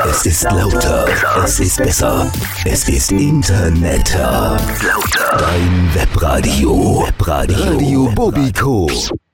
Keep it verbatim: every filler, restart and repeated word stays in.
Es ist lauter. Es ist besser. Es ist Internetter. Lauter. Dein Webradio. Webradio. Radio Bobiko.